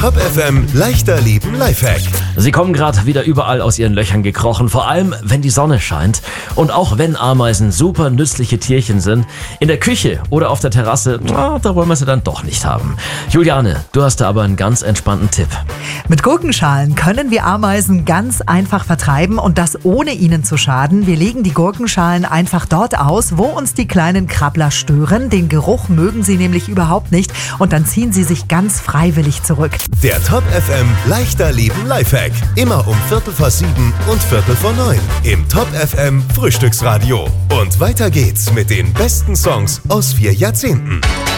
Top FM leichter Leben Lifehack. Sie kommen gerade wieder überall aus ihren Löchern gekrochen, vor allem wenn die Sonne scheint. Und auch wenn Ameisen super nützliche Tierchen sind, in der Küche oder auf der Terrasse, da wollen wir sie dann doch nicht haben. Juliane, du hast da aber einen ganz entspannten Tipp. Mit Gurkenschalen können wir Ameisen ganz einfach vertreiben und das ohne ihnen zu schaden. Wir legen die Gurkenschalen einfach dort aus, wo uns die kleinen Krabbler stören. Den Geruch mögen sie nämlich überhaupt nicht und dann ziehen sie sich ganz freiwillig zurück. Der Top FM leichter Leben Lifehack. Immer um 7:15 und 8:45 im Top FM Frühstücksradio. Und weiter geht's mit den besten Songs aus 4 Jahrzehnten.